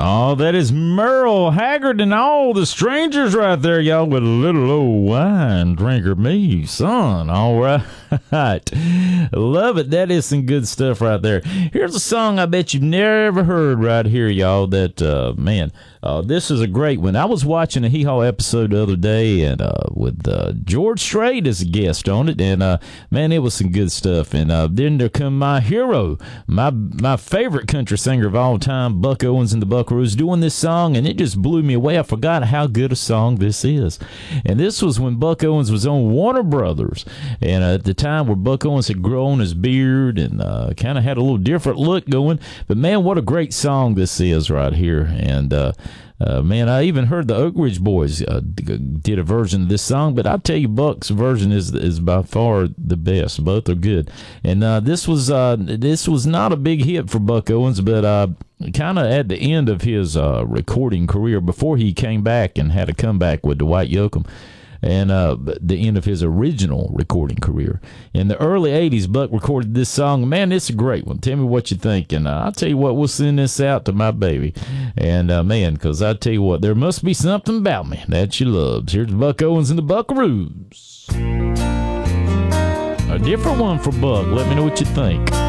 Oh, that is Merle Haggard and all the strangers right there, y'all, with a little old wine drinker me, son. All right. Love it. That is some good stuff right there. Here's a song I bet you've never heard right here, y'all, that, this is a great one. I was watching a Hee Haw episode the other day and with George Strait as a guest on it, and man, it was some good stuff. And then there come my hero, my favorite country singer of all time, Buck Owens and the Buckaroos, doing this song, and it just blew me away. I forgot how good a song this is. And this was when Buck Owens was on Warner Brothers, and at the time where Buck Owens had grown his beard and kind of had a little different look going. But man, what a great song this is right here. And man, I even heard the Oak Ridge Boys did a version of this song, but I tell you, Buck's version is by far the best. Both are good. And this was not a big hit for Buck Owens, but kind of at the end of his recording career before he came back and had a comeback with Dwight Yoakam. And the end of his original recording career. In the early 80s, Buck recorded this song. Man, it's a great one. Tell me what you think. And I'll tell you what, we'll send this out to my baby. And, man, because I tell you what, there must be something about me that she loves. Here's Buck Owens and the Buckaroos. A different one for Buck. Let me know what you think.